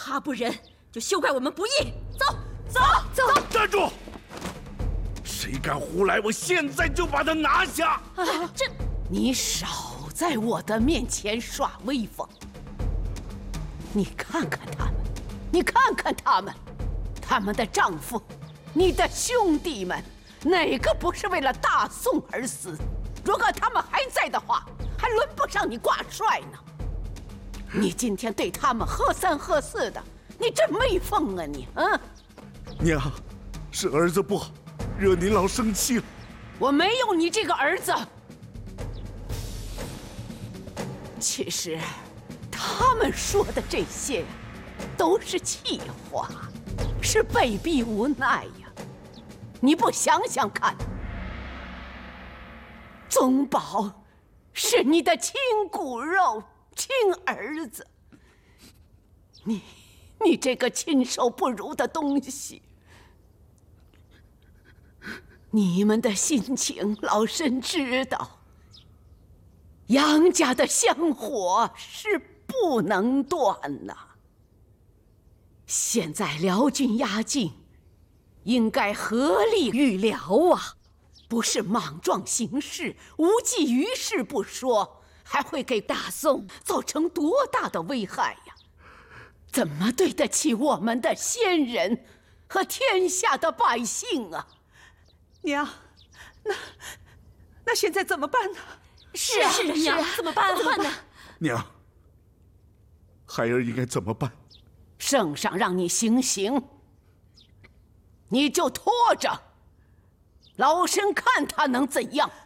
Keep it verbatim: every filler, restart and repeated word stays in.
他不仁，就休怪我们不义。走，走， 走！站住！谁敢胡来，我现在就把他拿下！ 啊，这你少在我的面前耍威风！你看看他们，你看看他们，他们的丈夫，你的兄弟们，哪个不是为了大宋而死？如果他们还在的话，还轮不上你挂帅呢。你今天对他们喝三喝四的，你真没疯啊你！啊， 娘，是儿子不好，惹您老生气了。 我没有你这个儿子。其实，他们说的这些，都是气话，是被逼无奈呀。你不想想看，宗保是你的亲骨肉、亲儿子，你，你这个禽兽不如的东西！你们的心情，老身知道。杨家的香火是不能断呐。现在辽军压境，应该合力预疗啊，不是莽撞行事、无济于事不说，还会给大宋造成多大的危害呀！怎么对得起我们的先人和天下的百姓啊？ 娘，那那现在怎么办呢？ 是啊，是啊，娘，怎么办？怎么办呢？ 娘，孩儿应该怎么办？ 圣上让你行刑，你就拖着，老身看他能怎样。